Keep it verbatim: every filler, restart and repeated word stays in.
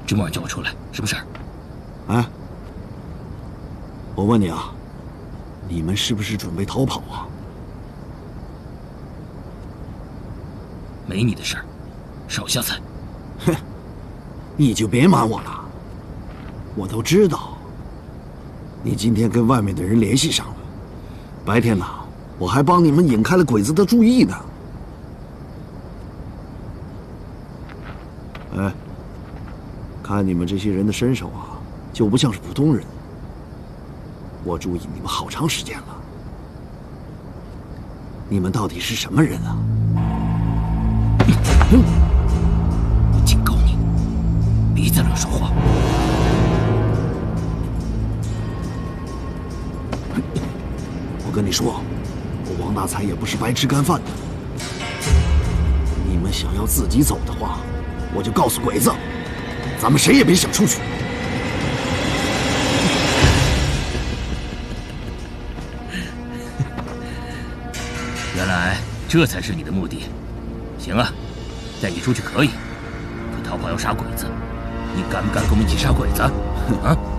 这么晚叫我出来，什么事儿？ 哎，我问你啊，你们是不是准备逃跑啊？ 没你的事儿，少瞎猜。 哼，你就别瞒我了，我都知道。你今天跟外面的人联系上了，白天呢，我还帮你们引开了鬼子的注意呢。哎，看你们这些人的身手啊，就不像是普通人。我注意你们好长时间了，你们到底是什么人啊？ 我警告你，别再乱说话。 我跟你说，我王大才也不是白吃干饭的。你们想要自己走的话，我就告诉鬼子，咱们谁也别想出去。 原来这才是你的目的。行啊，带你出去可以，可逃跑要杀鬼子，你敢不敢跟我们一起杀鬼子？啊？